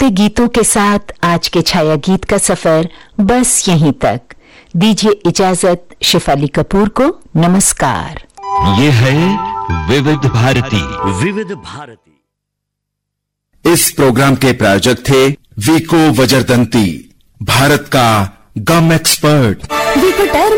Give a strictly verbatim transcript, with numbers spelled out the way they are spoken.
मिलते गीतों के साथ आज के छाया गीत का सफर बस यहीं तक। दीजिए इजाजत शिफाली कपूर को। नमस्कार। ये है विविध भारती। विविध भारती। इस प्रोग्राम के प्रायोजक थे वीको वज्रदंती, भारत का गम एक्सपर्ट।